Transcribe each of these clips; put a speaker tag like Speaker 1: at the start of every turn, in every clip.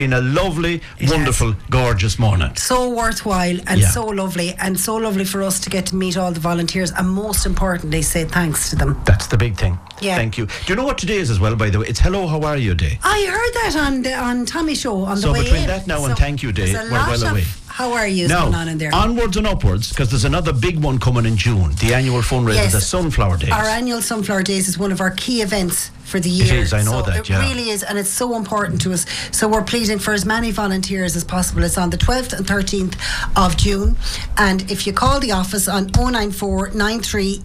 Speaker 1: in a lovely, wonderful, gorgeous morning.
Speaker 2: So worthwhile and so lovely for us to get to meet all the volunteers and most importantly say thanks to them.
Speaker 1: That's the big thing.
Speaker 2: Yeah.
Speaker 1: Thank you. Do you know what today is as well, by the way? It's Hello, How Are You Day.
Speaker 2: I heard that on Tommy's show on the way in.
Speaker 1: So between that now and Thank You Day, we're well away.
Speaker 2: How are you
Speaker 1: now,
Speaker 2: going on in there?
Speaker 1: Onwards and upwards, because there's another big one coming in June, the annual fundraiser, the Sunflower Days.
Speaker 2: Our annual Sunflower Days is one of our key events for the year.
Speaker 1: It is, I know that,
Speaker 2: It really is, and it's so important to us. So we're pleading for as many volunteers as possible. It's on the 12th and 13th of June. And if you call the office on 094 93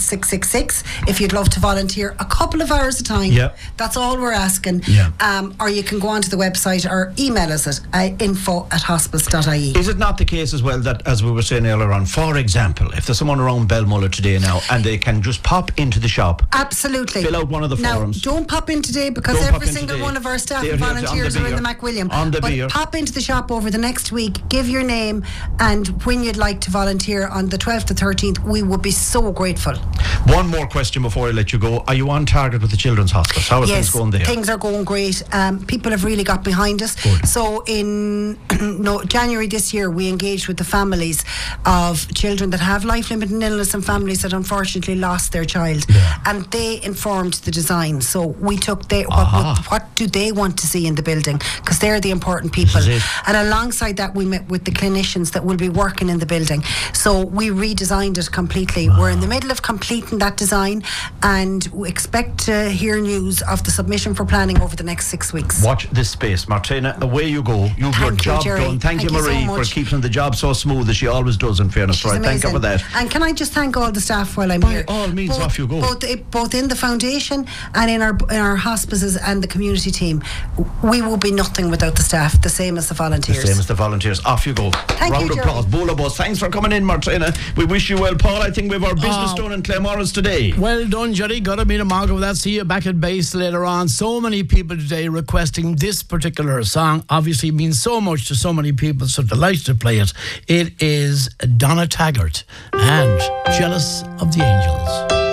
Speaker 2: 88666, if you'd love to volunteer a couple of hours a time, that's all we're asking. Or you can go onto the website or email us at info@hospice.ie.
Speaker 1: Is it not the case as well that, as we were saying earlier on, for example, if there's someone around Belmuller today now and they can just pop into the shop,
Speaker 2: absolutely,
Speaker 1: fill out one of the forms.
Speaker 2: Don't pop in today because every single one of our staff and volunteers are in the McWilliam. But pop into the shop over the next week, give your name and when you'd like to volunteer on the 12th to 13th. We would be so grateful.
Speaker 1: One more question before I let you go. Are you on target with the Children's Hospice? How are things going there?
Speaker 2: Things are going great. People have really got behind us.
Speaker 1: Good.
Speaker 2: So in January this year, we engaged with the families of children that have life-limiting illness and families that unfortunately lost their child. And they informed the design. So we took what do they want to see in the building, because they're the important people. And alongside that, we met with the clinicians that will be working in the building. So we redesigned it completely. We're in the middle of completing that design and we expect to hear news of the submission for planning over the next 6 weeks.
Speaker 1: Watch this space. Martina, away you go. You've your job done. Thank you, Marie, for keeping the job so smooth as she always does, in fairness. Right, thank you for that.
Speaker 2: And can I just thank all the staff while I'm here?
Speaker 1: By all means, off you go.
Speaker 2: Both in the foundation and in our hospices and the community team. We will be nothing without the staff, the same as the volunteers.
Speaker 1: The same as the volunteers. Off you go. Round of applause. Bola Bus. Thanks for coming in, Martina. We wish you well, Paul. I think we have our business done in Claremorris today.
Speaker 3: Well done, Jerry. Got to meet a mark of that. See you back at base later on. So many people today requesting this particular song. Obviously means so much to so many people, so delighted to play it. It is Donna Taggart and Jealous of the Angels.